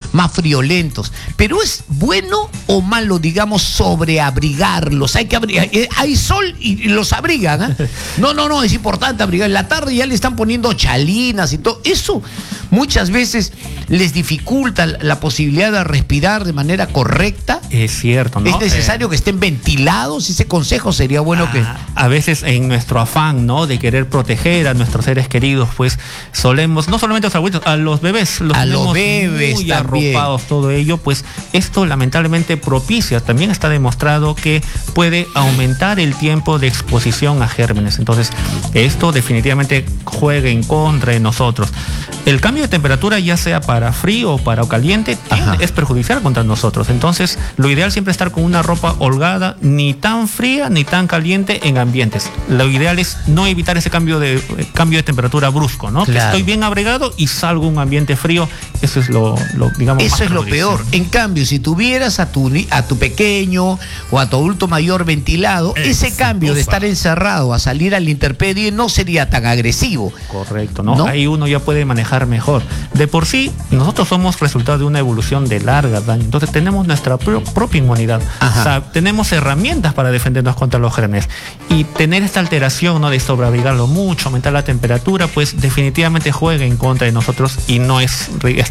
más friolentos. Pero ¿es bueno o malo, digamos, sobreabrigarlos? Hay que hay sol y los abrigan, ¿eh? No, es importante abrigar. En la tarde ya le están poniendo chalinas y todo. Eso muchas veces les dificulta la posibilidad de respirar de manera correcta. Es cierto, ¿no? Es necesario que estén ventilados. Ese consejo sería bueno que... A veces en nuestro afán, ¿no?, de querer proteger a nuestros seres queridos, pues solemos, no solamente a los abuelitos, a los bebés, a los bebés muy también arropados, todo ello, pues esto lamentablemente propicia, también está demostrado que puede aumentar el tiempo de exposición a gérmenes. Entonces, esto definitivamente juega en contra de nosotros. El cambio de temperatura, ya sea para frío o para caliente, es perjudicial contra nosotros. Entonces, lo ideal siempre es estar con una ropa holgada, ni tan fría ni tan caliente en ambientes. Lo ideal es no evitar ese cambio de temperatura brusco, ¿no? Claro. Que estoy bien abrigado y salgo a un ambiente frío. Eso es digamos, eso es lo peor. En cambio, si tuvieras a tu pequeño o a tu adulto mayor ventilado, ese cambio de estar encerrado a salir a la intemperie no sería tan agresivo. Correcto, ¿no? Ahí uno ya puede manejar mejor. De por sí, nosotros somos resultado de una evolución de larga daño. Entonces tenemos nuestra propia inmunidad. O sea, tenemos herramientas para defendernos contra los gérmenes. Y tener esta alteración, ¿no?, de sobreabrigarlo mucho, aumentar la temperatura, pues definitivamente juega en contra de nosotros y no es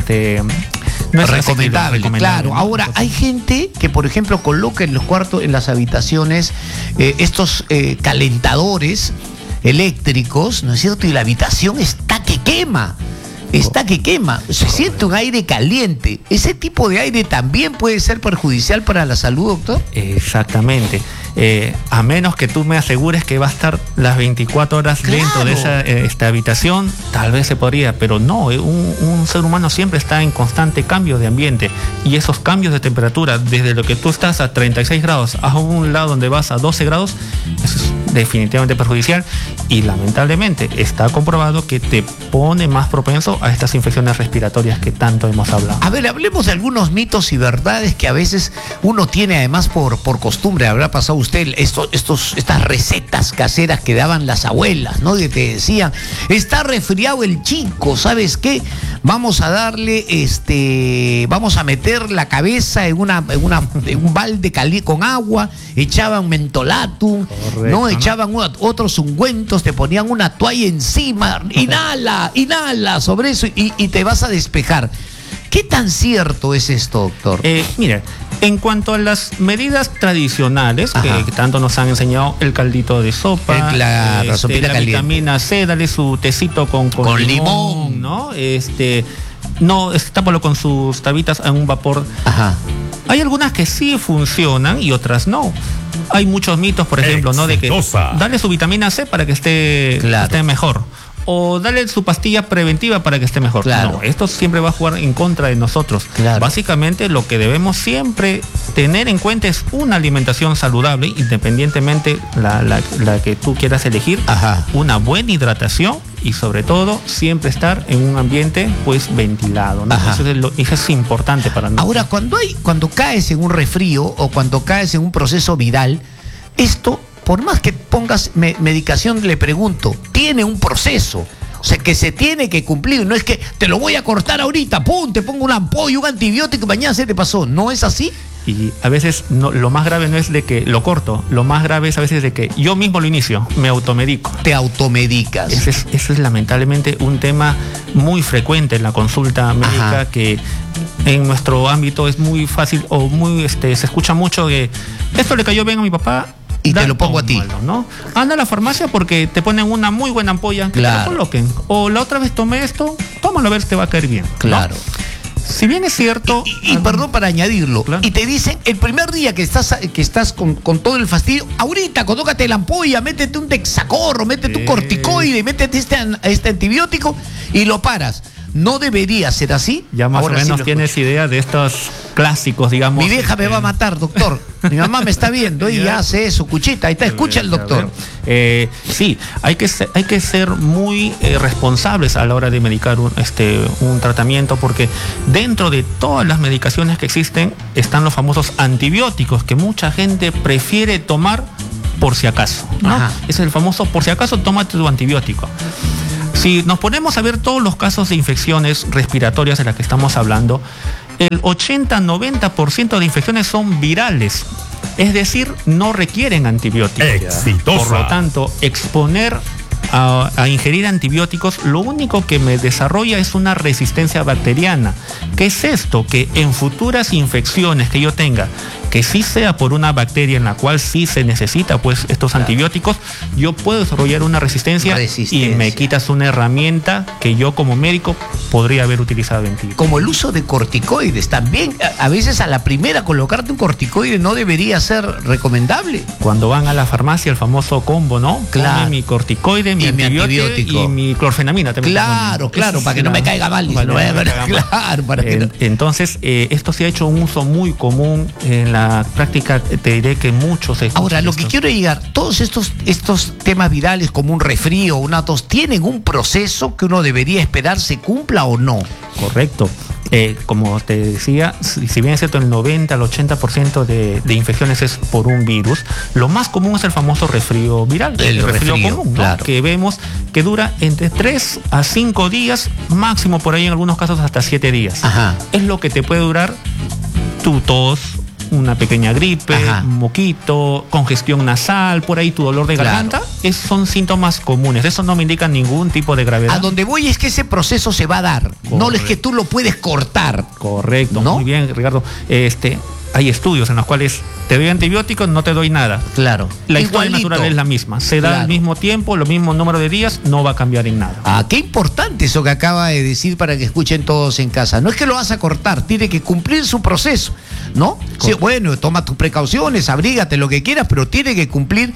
recomendable. Claro. Ahora, hay gente que, por ejemplo, coloca en los cuartos, en las habitaciones, estos calentadores eléctricos, ¿no es cierto? Y la habitación está que quema. Se siente un aire caliente. ¿Ese tipo de aire también puede ser perjudicial para la salud, doctor? Exactamente. A menos que tú me asegures que va a estar las 24 horas dentro de esta habitación, tal vez se podría, pero no, un ser humano siempre está en constante cambio de ambiente, y esos cambios de temperatura, desde lo que tú estás a 36 grados a un lado donde vas a 12 grados, eso es definitivamente perjudicial, y lamentablemente está comprobado que te pone más propenso a estas infecciones respiratorias que tanto hemos hablado. A ver, hablemos de algunos mitos y verdades que a veces uno tiene además por costumbre. Habrá pasado usted estas recetas caseras que daban las abuelas, ¿no? Que te decían, está resfriado el chico, ¿sabes qué? Vamos a darle, vamos a meter la cabeza en un balde caliente con agua, echaban mentolatum, ¿no? Echaban otros ungüentos, te ponían una toalla encima, inhala sobre eso y te vas a despejar. ¿Qué tan cierto es esto, doctor? Mira, en cuanto a las medidas tradicionales que tanto nos han enseñado, el caldito de sopa, la sopita la caliente, vitamina C, dale su tecito con limón, ¿no? Tápalo con sus tabitas en un vapor. Hay algunas que sí funcionan y otras no. Hay muchos mitos, por ejemplo, ¿no?, de que dale su vitamina C para que esté mejor, o dale su pastilla preventiva para que esté mejor. No, esto siempre va a jugar en contra de nosotros. Básicamente, lo que debemos siempre tener en cuenta es una alimentación saludable, independientemente la que tú quieras elegir, una buena hidratación y sobre todo siempre estar en un ambiente pues ventilado, ¿no? Eso es importante para nosotros. Ahora, cuando caes en un resfrío o cuando caes en un proceso viral, esto, por más que pongas medicación, le pregunto, tiene un proceso, o sea, que se tiene que cumplir. No es que te lo voy a cortar ahorita, pum, te pongo una ampolla, un antibiótico y mañana se te pasó. ¿No es así? Y a veces lo más grave no es de que lo corto, lo más grave es a veces de que yo mismo lo inicio, me automedico. Te automedicas. Eso es lamentablemente un tema muy frecuente en la consulta médica, que en nuestro ámbito es muy fácil o muy se escucha mucho de esto le cayó bien a mi papá y te lo pongo a ti, ¿no? Anda a la farmacia porque te ponen una muy buena ampolla, que te lo coloquen. O la otra vez tomé esto, tómalo a ver si te va a caer bien. Claro. ¿No? Si bien es cierto... Y perdón para añadirlo, y te dicen, el primer día que estás con todo el fastidio, ahorita colócate la ampolla, métete un Dexacorro, métete un corticoide, métete este antibiótico y lo paras. ¿No debería ser así? Ya más o menos tienes idea de estos clásicos, digamos. Mi vieja me va a matar, doctor. Mi mamá me está viendo y ya hace eso, cuchita, ahí está, escucha el doctor. Sí, hay que ser muy responsables a la hora de medicar un tratamiento, porque dentro de todas las medicaciones que existen están los famosos antibióticos que mucha gente prefiere tomar por si acaso, ¿no? Es el famoso por si acaso, tómate tu antibiótico. Si nos ponemos a ver todos los casos de infecciones respiratorias de las que estamos hablando, el 80-90% de infecciones son virales, es decir, no requieren antibióticos. Exitosa. Por lo tanto, exponer a ingerir antibióticos, lo único que me desarrolla es una resistencia bacteriana. ¿Qué es esto? Que en futuras infecciones que yo tenga, que sí sea por una bacteria en la cual sí se necesita pues estos antibióticos, yo puedo desarrollar una resistencia y me quitas una herramienta que yo como médico podría haber utilizado en ti. Como el uso de corticoides, también a veces a la primera colocarte un corticoide no debería ser recomendable. Cuando van a la farmacia, el famoso combo, ¿no? Claro. Ponme mi corticoide, mi antibiótico y mi clorfenamina. Claro, para que no me caiga mal. Entonces, esto se ha hecho un uso muy común en la práctica, te diré que muchos... Ahora, lo que quiero llegar, todos estos temas virales como un resfrío, una tos, ¿tienen un proceso que uno debería esperar se cumpla o no? Correcto. Como te decía, si bien es cierto, el 90 al 80% de infecciones es por un virus, lo más común es el famoso resfrío viral, el resfrío común, ¿no? Claro. Que vemos que dura entre 3 a 5 días, máximo por ahí en algunos casos hasta 7 días. Ajá. Es lo que te puede durar tu tos, una pequeña gripe, un moquito, congestión nasal, por ahí tu dolor de garganta, son síntomas comunes. Eso no me indica ningún tipo de gravedad. A donde voy es que ese proceso se va a dar. Correcto. No es que tú lo puedes cortar. Correcto, ¿no? Muy bien, Ricardo. Hay estudios en los cuales te doy antibióticos, no te doy nada. Claro. La historia natural es la misma. Se da al mismo tiempo, lo mismo número de días, no va a cambiar en nada. Ah, qué importante eso que acaba de decir para que escuchen todos en casa. No es que lo vas a cortar, tiene que cumplir su proceso, ¿no? Sí, bueno, toma tus precauciones, abrígate lo que quieras, pero tiene que cumplir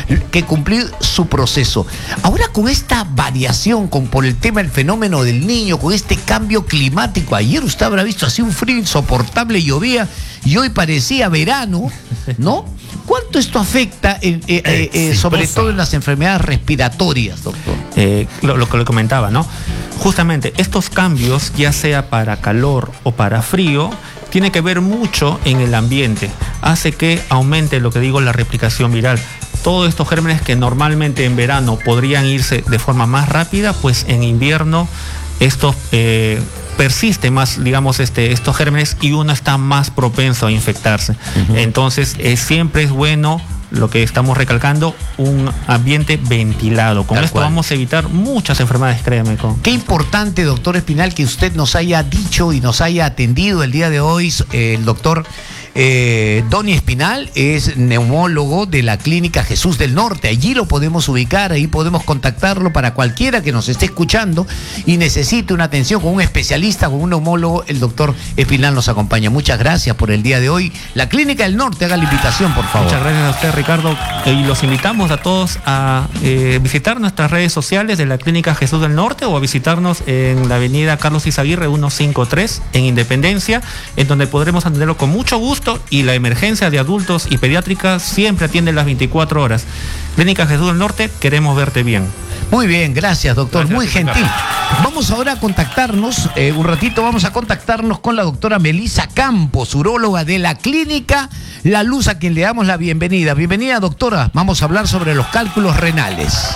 su proceso. Ahora con esta variación, por el tema del fenómeno del Niño, con este cambio climático, ayer usted habrá visto así un frío insoportable, llovía y hoy parecía verano, ¿no? ¿Cuánto esto afecta sobre todo en las enfermedades respiratorias, doctor? Lo que le comentaba, ¿no? Justamente estos cambios, ya sea para calor o para frío, tiene que ver mucho en el ambiente. Hace que aumente, lo que digo, la replicación viral. Todos estos gérmenes que normalmente en verano podrían irse de forma más rápida, pues en invierno estos persiste más, digamos, estos gérmenes y uno está más propenso a infectarse. Entonces, siempre es bueno, lo que estamos recalcando, un ambiente ventilado. Con esto vamos a evitar muchas enfermedades, créeme. Qué importante, doctor Espinal, que usted nos haya dicho y nos haya atendido el día de hoy. El doctor Donny Espinal es neumólogo de la Clínica Jesús del Norte. Allí lo podemos ubicar, ahí podemos contactarlo para cualquiera que nos esté escuchando y necesite una atención con un especialista, con un neumólogo. El doctor Espinal nos acompaña. Muchas gracias por el día de hoy. La Clínica del Norte, haga la invitación, por favor. Muchas gracias a usted, Ricardo. Y los invitamos a todos a visitar nuestras redes sociales de la Clínica Jesús del Norte o a visitarnos en la avenida Carlos Izaguirre 153 en Independencia, en donde podremos atenderlo con mucho gusto, y la emergencia de adultos y pediátrica siempre atiende las 24 horas. Clínica Jesús del Norte, queremos verte bien. Muy bien, gracias, doctor. Gracias, muy gentil. Vamos ahora a contactarnos, un ratito vamos a contactarnos con la doctora Melissa Campos, uróloga de la Clínica La Luz, a quien le damos la bienvenida. Bienvenida, doctora. Vamos a hablar sobre los cálculos renales.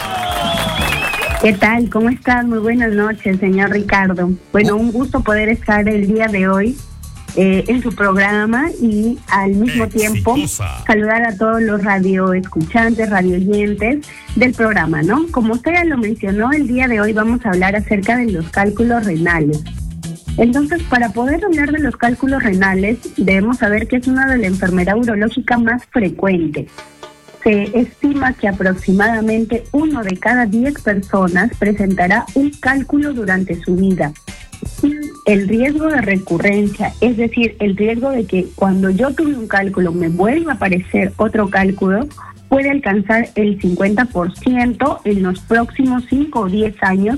¿Qué tal? ¿Cómo estás? Muy buenas noches, señor Ricardo. Bueno, un gusto poder estar el día de hoy en su programa y al mismo tiempo saludar a todos los radioescuchantes, radioyentes del programa, ¿no? Como usted ya lo mencionó, el día de hoy vamos a hablar acerca de los cálculos renales. Entonces, para poder hablar de los cálculos renales, debemos saber que es una de las enfermedades urológicas más frecuentes. Se estima que aproximadamente 1 de cada 10 personas presentará un cálculo durante su vida. El riesgo de recurrencia, es decir, el riesgo de que cuando yo tuve un cálculo me vuelva a aparecer otro cálculo, puede alcanzar el 50% en los próximos 5 o 10 años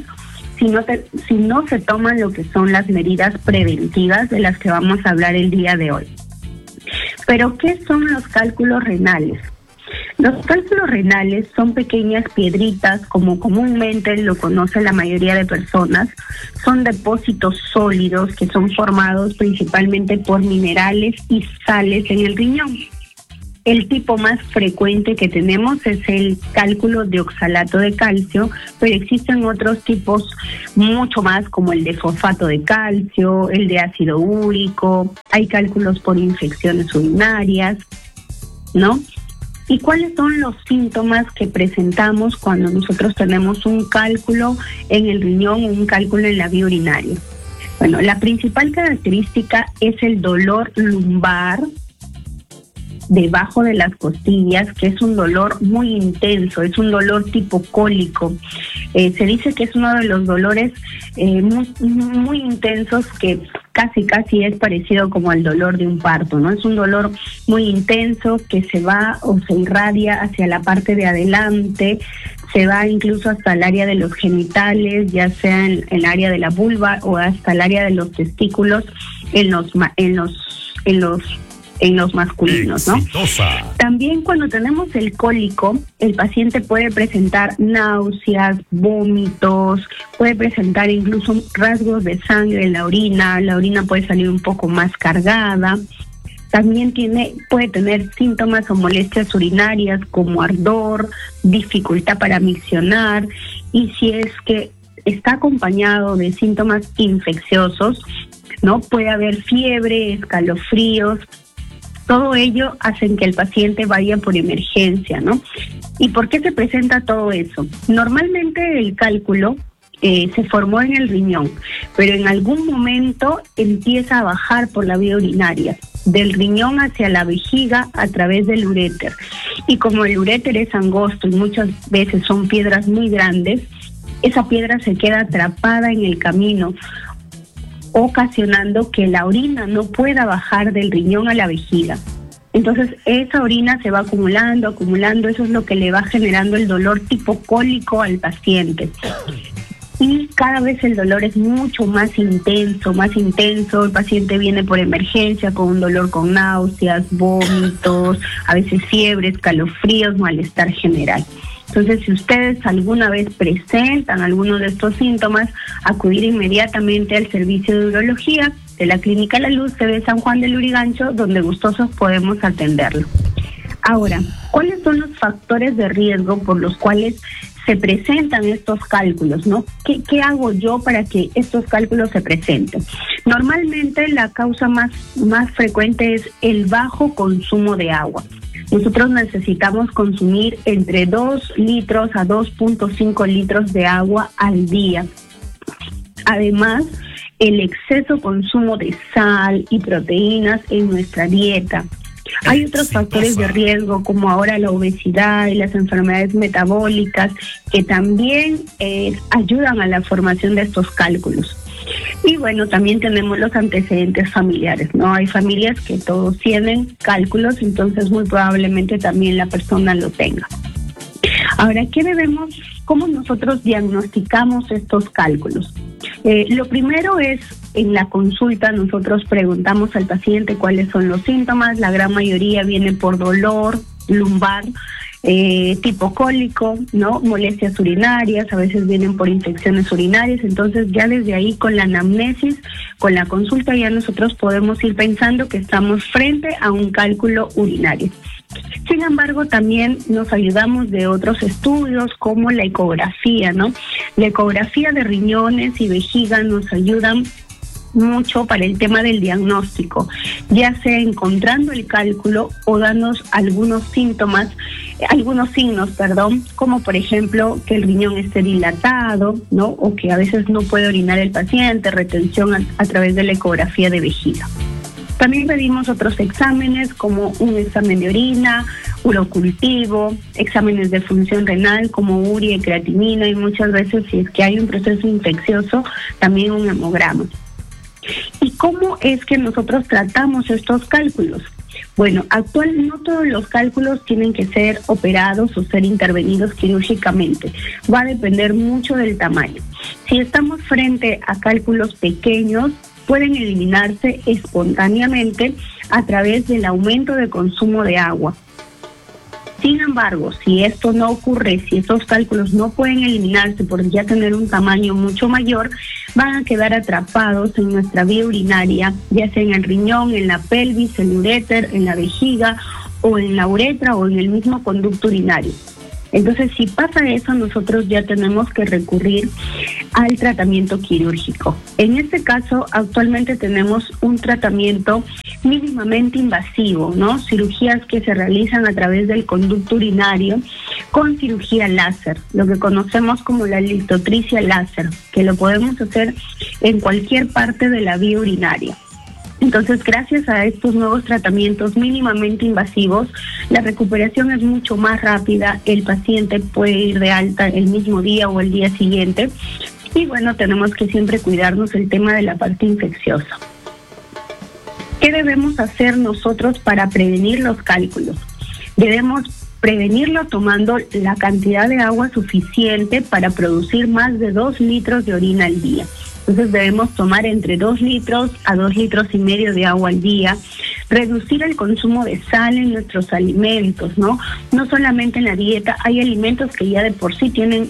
si no se toman lo que son las medidas preventivas de las que vamos a hablar el día de hoy. Pero, ¿qué son los cálculos renales? Los cálculos renales son pequeñas piedritas, como comúnmente lo conoce la mayoría de personas. Son depósitos sólidos que son formados principalmente por minerales y sales en el riñón. El tipo más frecuente que tenemos es el cálculo de oxalato de calcio, pero existen otros tipos mucho más, como el de fosfato de calcio, el de ácido úrico, hay cálculos por infecciones urinarias, ¿no? ¿Y cuáles son los síntomas que presentamos cuando nosotros tenemos un cálculo en el riñón o un cálculo en la vía urinaria? Bueno, la principal característica es el dolor lumbar debajo de las costillas, que es un dolor muy intenso, es un dolor tipo cólico. Se dice que es uno de los dolores muy intensos, que casi es parecido como al dolor de un parto, ¿no? Es un dolor muy intenso que se va o se irradia hacia la parte de adelante, se va incluso hasta el área de los genitales, ya sea en el área de la vulva o hasta el área de los testículos en los masculinos, ¿no? También cuando tenemos el cólico, el paciente puede presentar náuseas, vómitos, puede presentar incluso rasgos de sangre en la orina puede salir un poco más cargada. También puede tener síntomas o molestias urinarias como ardor, dificultad para miccionar, y si es que está acompañado de síntomas infecciosos, ¿no? Puede haber fiebre, escalofríos. Todo ello hacen que el paciente vaya por emergencia, ¿no? ¿Y por qué se presenta todo eso? Normalmente el cálculo se formó en el riñón, pero en algún momento empieza a bajar por la vía urinaria, del riñón hacia la vejiga a través del uréter. Y como el uréter es angosto y muchas veces son piedras muy grandes, esa piedra se queda atrapada en el camino, ocasionando que la orina no pueda bajar del riñón a la vejiga. Entonces esa orina se va acumulando, eso es lo que le va generando el dolor tipo cólico al paciente. Y cada vez el dolor es mucho más intenso, el paciente viene por emergencia con un dolor con náuseas, vómitos, a veces fiebre, escalofríos, malestar general. Entonces, si ustedes alguna vez presentan alguno de estos síntomas, acudir inmediatamente al servicio de urología de la Clínica La Luz de San Juan de Lurigancho, donde gustosos podemos atenderlo. Ahora, ¿cuáles son los factores de riesgo por los cuales se presentan estos cálculos, ¿no? ¿Qué hago yo para que estos cálculos se presenten? Normalmente la causa más frecuente es el bajo consumo de agua. Nosotros necesitamos consumir entre 2 litros a 2.5 litros de agua al día. Además, el exceso consumo de sal y proteínas en nuestra dieta. Hay otros factores de riesgo, como ahora la obesidad y las enfermedades metabólicas, que también ayudan a la formación de estos cálculos. Y bueno, también tenemos los antecedentes familiares, ¿no? Hay familias que todos tienen cálculos, entonces muy probablemente también la persona lo tenga. Ahora, ¿cómo nosotros diagnosticamos estos cálculos? Lo primero es, en la consulta nosotros preguntamos al paciente cuáles son los síntomas. La gran mayoría viene por dolor lumbar, tipo cólico, ¿no? Molestias urinarias, a veces vienen por infecciones urinarias. Entonces ya desde ahí, con la anamnesis, con la consulta, ya nosotros podemos ir pensando que estamos frente a un cálculo urinario. Sin embargo, también nos ayudamos de otros estudios como la ecografía, ¿no? La ecografía de riñones y vejiga nos ayudan mucho para el tema del diagnóstico, ya sea encontrando el cálculo o dándonos algunos signos, como por ejemplo que el riñón esté dilatado, ¿no? O que a veces no puede orinar el paciente, retención a través de la ecografía de vejiga. También pedimos otros exámenes como un examen de orina, urocultivo, exámenes de función renal como urea y creatinina, y muchas veces, si es que hay un proceso infeccioso, también un hemograma. ¿Y cómo es que nosotros tratamos estos cálculos? Bueno, actualmente no todos los cálculos tienen que ser operados o ser intervenidos quirúrgicamente. Va a depender mucho del tamaño. Si estamos frente a cálculos pequeños, pueden eliminarse espontáneamente a través del aumento de consumo de agua. Sin embargo, si esto no ocurre, si estos cálculos no pueden eliminarse por ya tener un tamaño mucho mayor, van a quedar atrapados en nuestra vía urinaria, ya sea en el riñón, en la pelvis, en el uréter, en la vejiga o en la uretra o en el mismo conducto urinario. Entonces, si pasa eso, nosotros ya tenemos que recurrir al tratamiento quirúrgico. En este caso, actualmente tenemos un tratamiento mínimamente invasivo, ¿no? Cirugías que se realizan a través del conducto urinario con cirugía láser, lo que conocemos como la lithotripsia láser, que lo podemos hacer en cualquier parte de la vía urinaria. Entonces, gracias a estos nuevos tratamientos mínimamente invasivos, la recuperación es mucho más rápida, el paciente puede ir de alta el mismo día o el día siguiente, y bueno, tenemos que siempre cuidarnos el tema de la parte infecciosa. ¿Qué debemos hacer nosotros para prevenir los cálculos? Debemos prevenirlo tomando la cantidad de agua suficiente para producir más de 2 litros de orina al día. Entonces debemos tomar entre 2 litros a 2 litros y medio de agua al día, reducir el consumo de sal en nuestros alimentos, ¿no? No solamente en la dieta, hay alimentos que ya de por sí tienen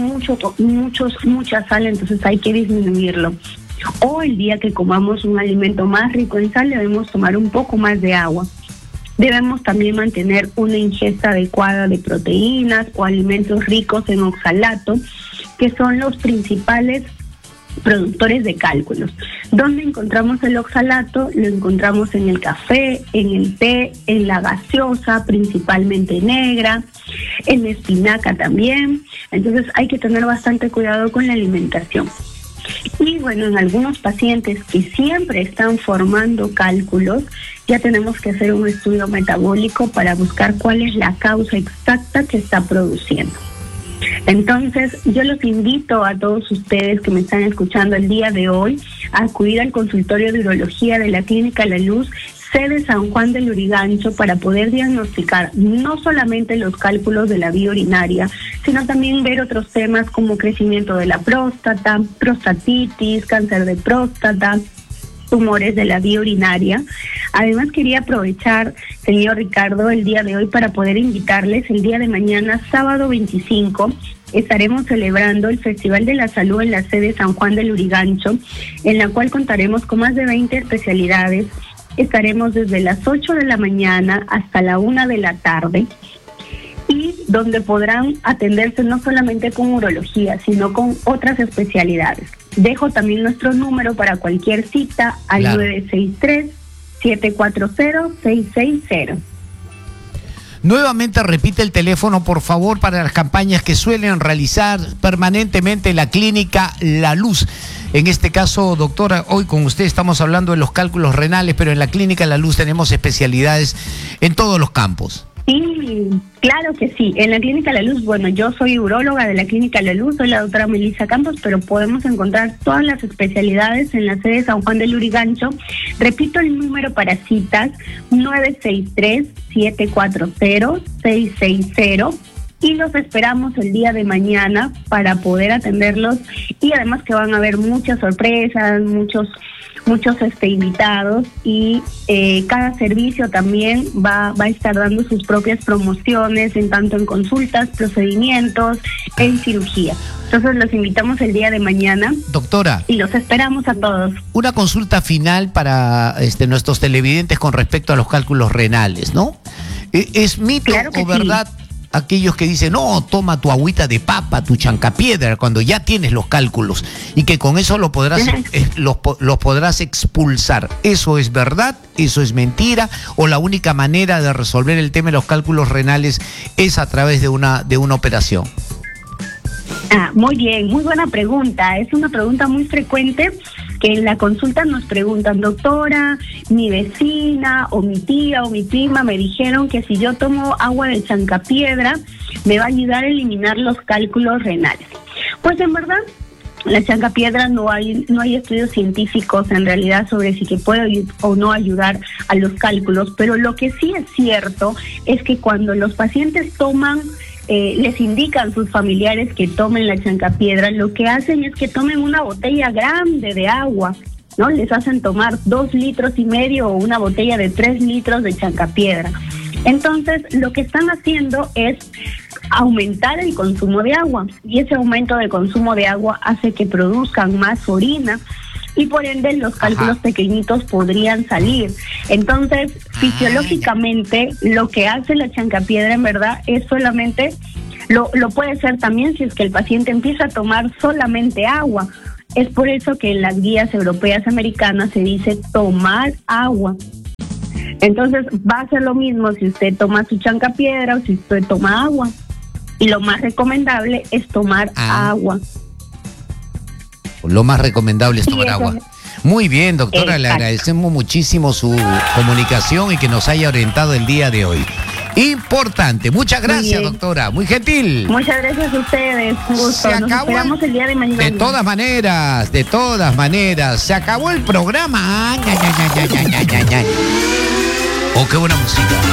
mucha sal, entonces hay que disminuirlo. O el día que comamos un alimento más rico en sal, debemos tomar un poco más de agua. Debemos también mantener una ingesta adecuada de proteínas o alimentos ricos en oxalato, que son los principales productores de cálculos. ¿Dónde encontramos el oxalato? Lo encontramos en el café, en el té, en la gaseosa, principalmente negra, en la espinaca también. Entonces hay que tener bastante cuidado con la alimentación. Y bueno, en algunos pacientes que siempre están formando cálculos, ya tenemos que hacer un estudio metabólico para buscar cuál es la causa exacta que está produciendo. Entonces, yo los invito a todos ustedes que me están escuchando el día de hoy a acudir al consultorio de urología de la Clínica La Luz, sede San Juan del Lurigancho, para poder diagnosticar no solamente los cálculos de la vía urinaria, sino también ver otros temas como crecimiento de la próstata, prostatitis, cáncer de próstata, tumores de la vía urinaria. Además, quería aprovechar, señor Ricardo, el día de hoy para poder invitarles. El día de mañana, sábado 25, estaremos celebrando el Festival de la Salud en la sede San Juan del Lurigancho, en la cual contaremos con más de 20 especialidades. Estaremos desde las 8 de la mañana hasta la 1 de la tarde, y donde podrán atenderse no solamente con urología, sino con otras especialidades. Dejo también nuestro número para cualquier cita al 963-740-660. Nuevamente repite el teléfono, por favor, para las campañas que suelen realizar permanentemente la Clínica La Luz. En este caso, doctora, hoy con usted estamos hablando de los cálculos renales, pero en la Clínica La Luz tenemos especialidades en todos los campos. Sí, claro que sí. En la Clínica La Luz, bueno, yo soy uróloga de la Clínica La Luz, soy la doctora Melissa Campos, pero podemos encontrar todas las especialidades en la sede de San Juan del Lurigancho. Repito el número para citas, 963-740-660. Y los esperamos el día de mañana para poder atenderlos, y además que van a haber muchas sorpresas, muchos invitados, y cada servicio también va a estar dando sus propias promociones, en tanto en consultas, procedimientos, en cirugía. Entonces los invitamos el día de mañana. Doctora. Y los esperamos a todos. Una consulta final para nuestros televidentes con respecto a los cálculos renales, ¿no? ¿Es mito o verdad? Sí. Aquellos que dicen, no, toma tu agüita de papa, tu chancapiedra, cuando ya tienes los cálculos, y que con eso los podrás expulsar. ¿Eso es verdad? ¿Eso es mentira? ¿O la única manera de resolver el tema de los cálculos renales es a través de una operación? Muy bien, muy buena pregunta. Es una pregunta muy frecuente, que en la consulta nos preguntan, doctora, mi vecina o mi tía o mi prima me dijeron que si yo tomo agua de chancapiedra me va a ayudar a eliminar los cálculos renales. Pues en verdad, la chancapiedra no hay estudios científicos en realidad sobre si que puede o no ayudar a los cálculos, pero lo que sí es cierto es que cuando los pacientes toman, les indican sus familiares que tomen la chancapiedra, lo que hacen es que tomen una botella grande de agua, ¿no? Les hacen tomar 2,5 litros o una botella de 3 litros de chancapiedra. Entonces, lo que están haciendo es aumentar el consumo de agua, y ese aumento de consumo de agua hace que produzcan más orina. y por ende los cálculos pequeñitos podrían salir. Entonces, fisiológicamente, lo que hace la chancapiedra en verdad es solamente, lo puede ser también si es que el paciente empieza a tomar solamente agua. Es por eso que en las guías europeas americanas se dice tomar agua. Entonces va a ser lo mismo si usted toma su chancapiedra o si usted toma agua. Y lo más recomendable es tomar agua. Lo más recomendable es tomar agua. Muy bien, doctora, le agradecemos muchísimo su comunicación y que nos haya orientado el día de hoy. Importante. Muchas gracias, doctora. Muy gentil. Muchas gracias a ustedes. Un gusto. Nos esperamos el día de mañana. De todas maneras. Se acabó el programa. Oh, qué buena música.